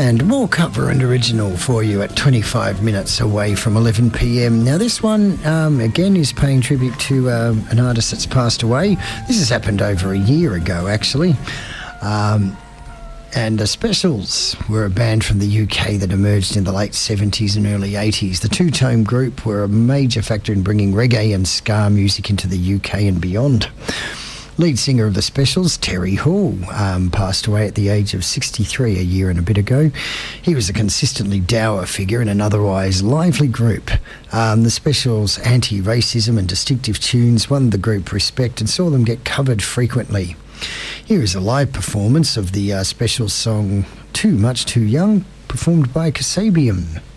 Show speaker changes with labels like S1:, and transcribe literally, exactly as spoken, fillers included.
S1: And more cover and original for you at twenty-five minutes away from eleven p.m. Now, this one, um, again, is paying tribute to um, an artist that's passed away. This has happened over a year ago, actually. Um, and the Specials were a band from the U K that emerged in the late seventies and early eighties. The two-tone group were a major factor in bringing reggae and ska music into the U K and beyond. Lead singer of the Specials, Terry Hall, um, passed away at the age of sixty-three a year and a bit ago. He was a consistently dour figure in an otherwise lively group. Um, the Specials' anti-racism and distinctive tunes won the group respect and saw them get covered frequently. Here is a live performance of the uh, Specials song Too Much Too Young, performed by Kasabian.